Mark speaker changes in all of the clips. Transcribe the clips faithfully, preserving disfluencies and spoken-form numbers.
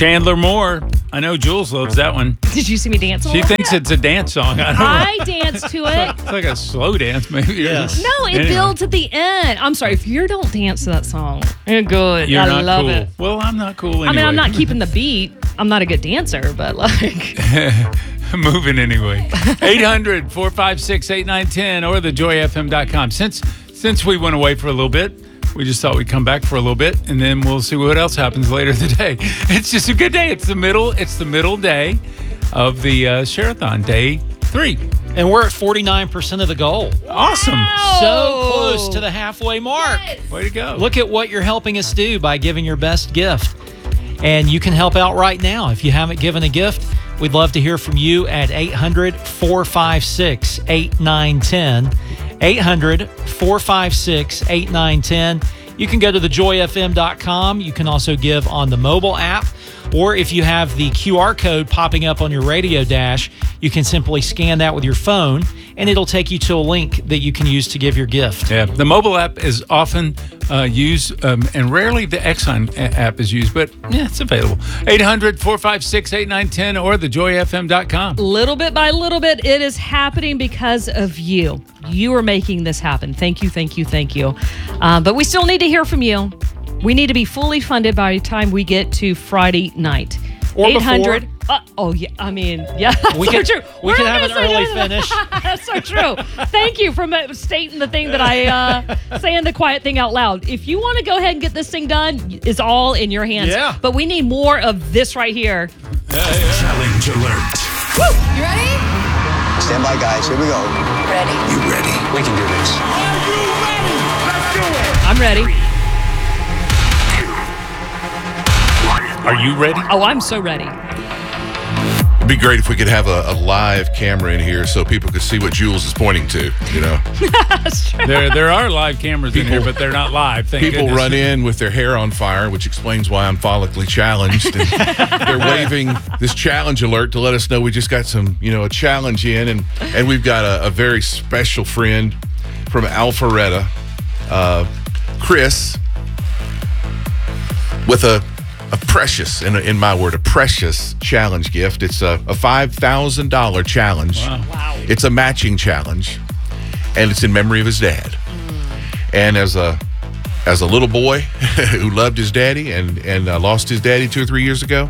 Speaker 1: Chandler Moore. I know Jules loves that one.
Speaker 2: Did you see me dance?
Speaker 1: She thinks it's a dance song. I don't know.
Speaker 2: I dance to it.
Speaker 1: It's like a slow dance, maybe.
Speaker 3: Yes.
Speaker 2: No, it
Speaker 1: Anyway.
Speaker 2: builds at the end. I'm sorry if you don't dance to that song. You're good.
Speaker 1: You're
Speaker 2: I
Speaker 1: not
Speaker 2: love
Speaker 1: cool.
Speaker 2: it.
Speaker 1: Well, I'm not cool anyway.
Speaker 2: I mean, I'm not keeping the beat. I'm not a good dancer, but like.
Speaker 1: Moving anyway. eight hundred, four five six, eight nine one zero or the joy f m dot com. Since since we went away for a little bit, we just thought we'd come back for a little bit, and then we'll see what else happens later in the day. It's just a good day. It's the middle. It's the middle day of the uh, Share-a-thon, day three.
Speaker 3: And we're at forty-nine percent of the goal.
Speaker 1: Awesome.
Speaker 3: So close to the halfway mark.
Speaker 1: Way to go.
Speaker 3: Look at what you're helping us do by giving your best gift. And you can help out right now. If you haven't given a gift, we'd love to hear from you at eight hundred, four five six, eight nine one zero. eight hundred, four five six, eight nine one zero. You can go to the joy f m dot com. You can also give on the mobile app. Or if you have the Q R code popping up on your radio dash, you can simply scan that with your phone, and it'll take you to a link that you can use to give your gift.
Speaker 1: Yeah, the mobile app is often uh, used, um, and rarely the Exxon a- app is used, but yeah, it's available. eight hundred, four five six, eight nine one zero or the joy f m dot com.
Speaker 2: Little bit by little bit, it is happening because of you. You are making this happen. Thank you, thank you, thank you. Uh, but we still need to hear from you. We need to be fully funded by the time we get to Friday night.
Speaker 3: Or
Speaker 2: eight hundred.
Speaker 3: before.
Speaker 2: Uh, oh, yeah. I mean, yeah. That's
Speaker 3: We
Speaker 2: so
Speaker 3: could-
Speaker 2: true.
Speaker 3: we
Speaker 2: We're
Speaker 3: could
Speaker 2: not
Speaker 3: have
Speaker 2: gonna
Speaker 3: an
Speaker 2: say
Speaker 3: early
Speaker 2: that.
Speaker 3: finish.
Speaker 2: That's so true. Thank you for ma- stating the thing that I, uh, saying the quiet thing out loud. If you want to go ahead and get this thing done, it's all in your hands.
Speaker 3: Yeah.
Speaker 2: But we need more of this right here.
Speaker 4: Challenge alert.
Speaker 5: You ready?
Speaker 6: Stand by, guys. Here we go.
Speaker 5: Ready.
Speaker 4: You ready?
Speaker 6: We can do this.
Speaker 2: I'm ready.
Speaker 1: Are you ready?
Speaker 2: Oh, I'm so ready.
Speaker 7: It'd be great if we could have a, a live camera in here so people could see what Jules is pointing to, you know.
Speaker 1: There there are live cameras in here, but they're not live. Thank
Speaker 7: People
Speaker 1: goodness.
Speaker 7: run in with their hair on fire, which explains why I'm follically challenged. And they're waving this challenge alert to let us know we just got some, you know, a challenge in. And, and we've got a, a very special friend from Alpharetta, uh, Chris, with a A precious, in, in my word, a precious challenge gift. It's a, a five thousand dollars challenge.
Speaker 1: Wow.
Speaker 2: Wow.
Speaker 7: It's a matching challenge, and it's in memory of his dad.
Speaker 2: Mm.
Speaker 7: And as a as a little boy who loved his daddy and, and uh, lost his daddy two or three years ago,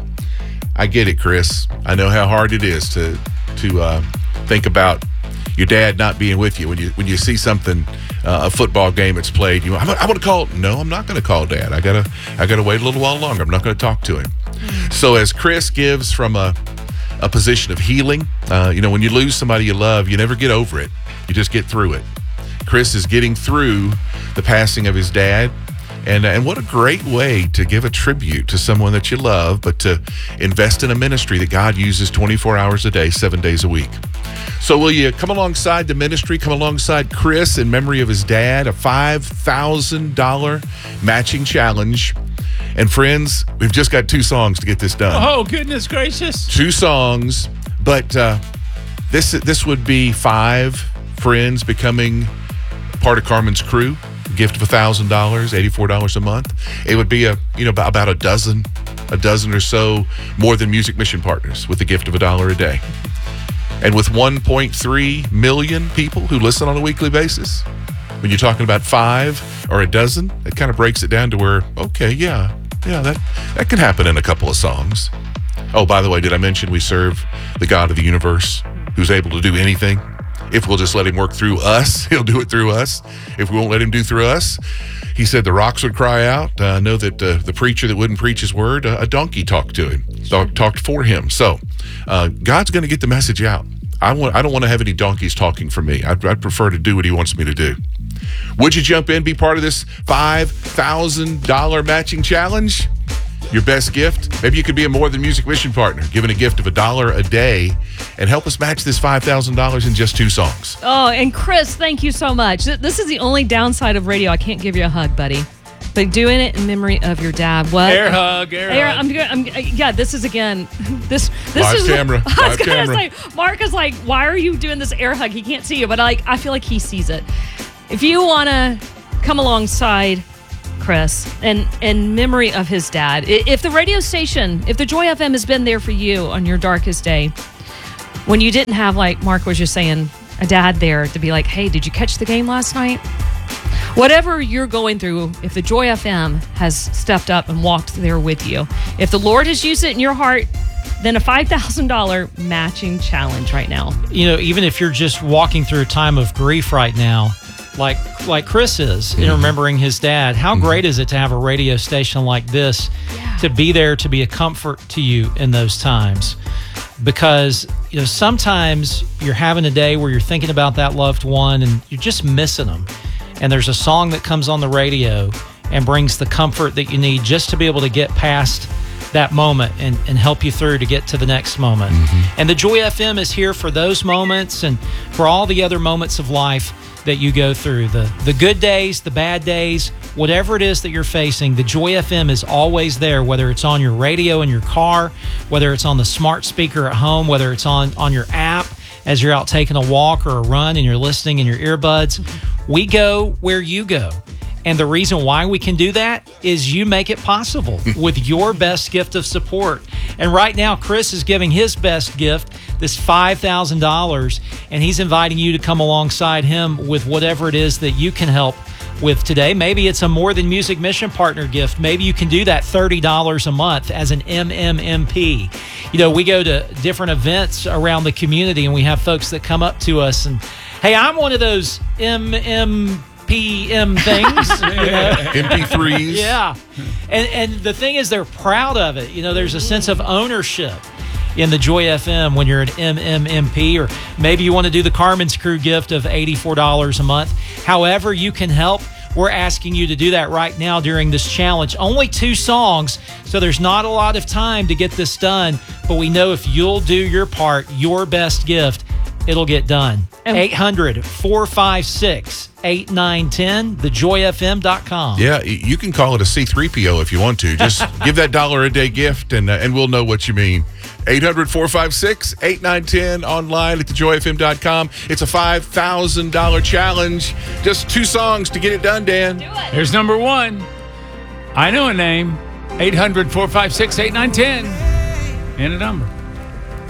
Speaker 7: I get it, Chris. I know how hard it is to to uh, think about your dad not being with you when you when you see something, uh, a football game that's played. You, I'm, I'm going to call. No, I'm not going to call Dad. I gotta I gotta wait a little while longer. I'm not going to talk to him. So as Chris gives from a a position of healing, uh, you know, when you lose somebody you love, you never get over it. You just get through it. Chris is getting through the passing of his dad. And, and what a great way to give a tribute to someone that you love, but to invest in a ministry that God uses twenty-four hours a day, seven days a week. So will you come alongside the ministry, come alongside Chris in memory of his dad, a five thousand dollars matching challenge. And friends, we've just got two songs to get this done.
Speaker 1: Oh, goodness gracious.
Speaker 7: Two songs, but uh, this this would be five friends becoming part of Carmen's crew. Gift of one thousand dollars, eighty-four dollars a month. It would be a you know about, about a dozen, a dozen or so more than Music Mission Partners with a gift of a dollar a day. And with one point three million people who listen on a weekly basis, when you're talking about five or a dozen, it kind of breaks it down to where, okay, yeah, yeah, that, that can happen in a couple of songs. Oh, by the way, did I mention we serve the God of the universe who's able to do anything? If we'll just let him work through us, he'll do it through us. If we won't let him do through us, he said the rocks would cry out. I uh, know that uh, the preacher that wouldn't preach his word, uh, a donkey talked to him, talk, talked for him. So uh, God's going to get the message out. I want. I don't want to have any donkeys talking for me. I'd, I'd prefer to do what he wants me to do. Would you jump in, be part of this five thousand dollars matching challenge? Your best gift? Maybe you could be a More Than Music Mission Partner, giving a gift of a dollar a day, and help us match this five thousand dollars in just two songs.
Speaker 2: Oh, and Chris, thank you so much. Th- This is the only downside of radio. I can't give you a hug, buddy. But doing it in memory of your dad. What?
Speaker 1: Air hug, air,
Speaker 2: Air,
Speaker 1: hug.
Speaker 2: I'm, good- I'm, yeah, this is again, this, this
Speaker 7: Live
Speaker 2: is.
Speaker 7: camera,
Speaker 2: I was
Speaker 7: live
Speaker 2: gonna
Speaker 7: camera.
Speaker 2: say, Mark is like, why are you doing this air hug? He can't see you, but like, I feel like he sees it. If you want to come alongside Chris, and in memory of his dad. I- If the radio station, if the Joy F M has been there for you on your darkest day, when you didn't have, like Mark was just saying, a dad there to be like, hey, did you catch the game last night? Whatever you're going through, if the Joy F M has stepped up and walked there with you, if the Lord has used it in your heart, then a five thousand dollars matching challenge right now.
Speaker 3: You know, even if you're just walking through a time of grief right now, like like Chris is, in remembering his dad, how great is it to have a radio station like this to be there to be a comfort to you in those times? Because, you know, sometimes you're having a day where you're thinking about that loved one and you're just missing them. And there's a song that comes on the radio and brings the comfort that you need just to be able to get past that moment and, and help you through to get to the next moment. Mm-hmm. And the Joy F M is here for those moments and for all the other moments of life that you go through. The, the good days, the bad days, whatever it is that you're facing, the Joy F M is always there, whether it's on your radio in your car, whether it's on the smart speaker at home, whether it's on, on your app as you're out taking a walk or a run and you're listening in your earbuds. We go where you go. And the reason why we can do that is you make it possible with your best gift of support. And right now, Chris is giving his best gift, this five thousand dollars, and he's inviting you to come alongside him with whatever it is that you can help with today. Maybe it's a More Than Music Mission Partner gift. Maybe you can do that thirty dollars a month as an M M M P. You know, we go to different events around the community, and we have folks that come up to us and, hey, I'm one of those M M P M things. You know?
Speaker 7: M P threes.
Speaker 3: Yeah. And and the thing is, they're proud of it. You know, there's a sense of ownership in the Joy F M when you're an M M M P, or maybe you want to do the Carmen's Crew gift of eighty-four dollars a month. However you can help, we're asking you to do that right now during this challenge. Only two songs, so there's not a lot of time to get this done, but we know if you'll do your part, your best gift, it'll get done. eight hundred, four five six, eight nine one zero, the joy f m dot com.
Speaker 7: Yeah, y- you can call it a C three P O if you want to. Just give that dollar a day gift, and uh, and we'll know what you mean. eight hundred, four five six, eight nine one zero, online at the joy f m dot com. It's a five thousand dollars challenge. Just two songs to get it done, Dan.
Speaker 1: Here's number one. I know a name. eight hundred, four five six, eight nine one zero. And a number.